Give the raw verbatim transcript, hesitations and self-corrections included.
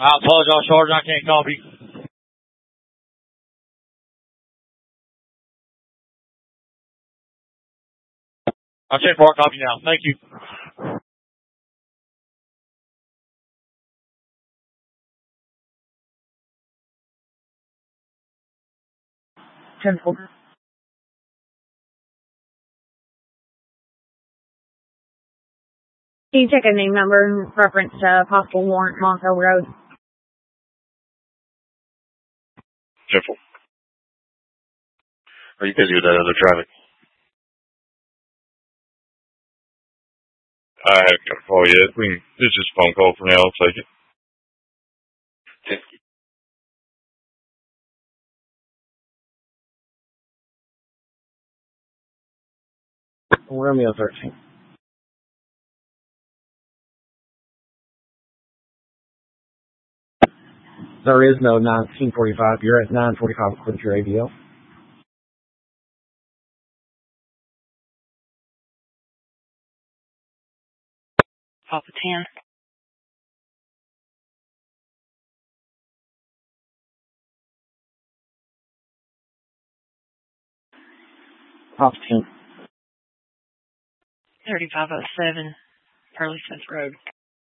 I apologize, Sergeant. I can't copy. I'll check for our copy now. Thank you. ten four. Can you check a name number in reference to possible warrant Monco Road? Simple. Are you busy with that other traffic? I haven't got a call yet. We can, it's just a phone call for now. I'll take it. Romeo thirteen. There is no nineteen forty-five. You're at nine forty-five according to your A D L. Papa ten. Papa ten. thirty-five oh seven, Pearly Smith Road.